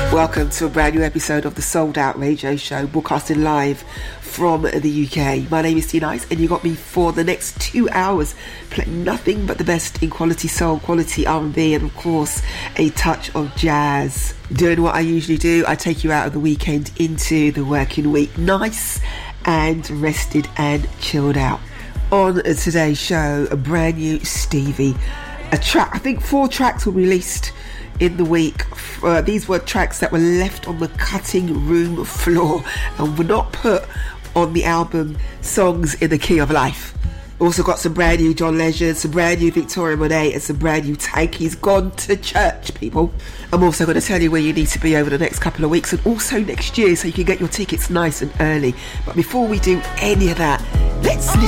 Welcome to a brand new episode of the Sold Out Radio Show, broadcasting live from the UK. My name is Tina Ice, and you got me for the next 2 hours playing nothing but the best in quality soul, quality R&B, and of course a touch of jazz. Doing what I usually do, I take you out of the weekend into the working week, nice and rested and chilled out. On today's show, a brand new Stevie, a track. I think 4 tracks were released in the week. These were tracks that were left on the cutting room floor and were not put on the album Songs in the Key of Life. Also got some brand new John Legend, some brand new Victoria Monet, and some brand new Tank. He's gone to church, people. I'm also going to tell you where you need to be over the next couple of weeks and also next year, so you can get your tickets nice and early. But before we do any of that, let's listen